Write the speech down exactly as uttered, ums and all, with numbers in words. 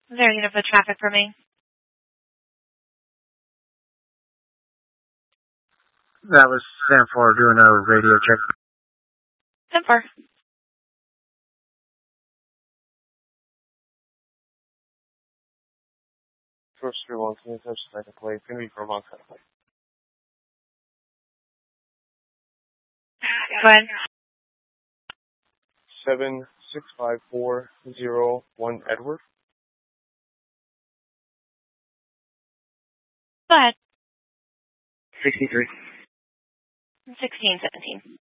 There, you know, the traffic for me. That was Sam four doing a radio check. Sam four. First three one, can you touch the second plate? It's going to be for a long side plate. Go ahead. Seven six five four zero one Edward. Go ahead. Sixty-three. Sixteen seventeen.